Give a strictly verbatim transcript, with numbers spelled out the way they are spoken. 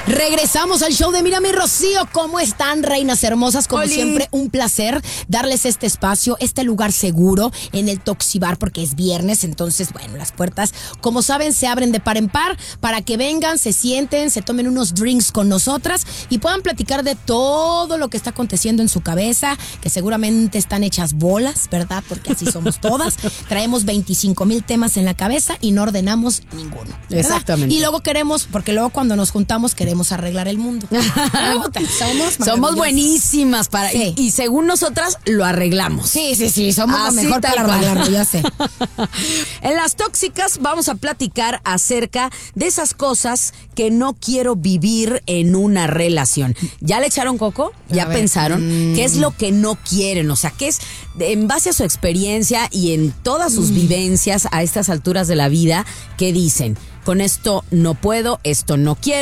Regresamos al show de Mírame y Rocío. ¿Cómo están, reinas hermosas? Como Oli. siempre, un placer darles este espacio, este lugar seguro en el Toxibar, porque es viernes. Entonces, bueno, las puertas, como saben, se abren de par en par para que vengan, se sienten, se tomen unos drinks con nosotras y puedan platicar de todo lo que está aconteciendo en su cabeza, que seguramente están hechas bolas, ¿verdad? Porque así somos todas. Traemos veinticinco mil temas en la cabeza y no ordenamos ninguno, ¿verdad? Exactamente. Y luego queremos, porque luego cuando nos juntamos queremos arreglar el mundo. somos Somos buenísimas para Sí. y, y según nosotras lo arreglamos. Sí, sí, sí, somos lo Así mejor tal para cual. arreglarlo, ya sé. En Las Tóxicas vamos a platicar acerca de esas cosas que no quiero vivir en una relación. ¿Ya le echaron coco? ¿Ya A ver. pensaron? Mm. ¿Qué es lo que no quieren? O sea, ¿qué es en base a su experiencia y en todas sus mm. vivencias a estas alturas de la vida? ¿Qué dicen? Con esto no puedo, esto no quiero.